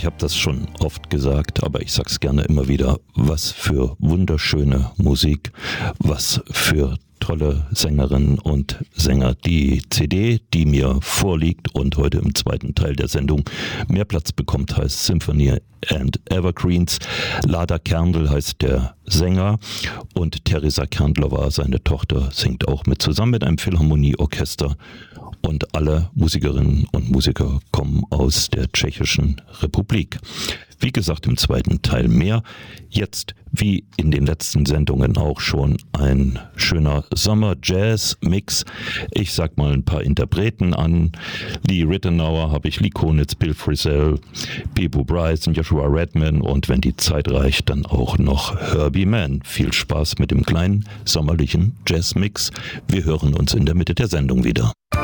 Ich habe das schon oft gesagt, aber ich sag's gerne immer wieder. Was für wunderschöne Musik, was für tolle Sängerinnen und Sänger. Die CD, die mir vorliegt und heute im zweiten Teil der Sendung mehr Platz bekommt, heißt Symphony and Evergreens. Lada Kerndl heißt der Sänger und Teresa Kerndler war seine Tochter, singt auch mit zusammen mit einem Philharmonieorchester. Und alle Musikerinnen und Musiker kommen aus der Tschechischen Republik. Wie gesagt, im zweiten Teil mehr. Jetzt, wie in den letzten Sendungen auch schon, ein schöner Sommer-Jazz-Mix. Ich sag mal ein paar Interpreten an. Lee Ritenour habe ich, Lee Konitz, Bill Frisell, Peabo Bryson, Joshua Redman und wenn die Zeit reicht, dann auch noch Herbie Mann. Viel Spaß mit dem kleinen sommerlichen Jazz-Mix. Wir hören uns in der Mitte der Sendung wieder.